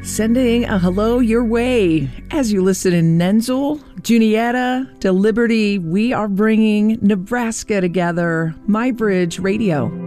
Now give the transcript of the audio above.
Sending a hello your way as you listen in Nenzell, Juniata to Liberty. We are bringing Nebraska together. My Bridge Radio.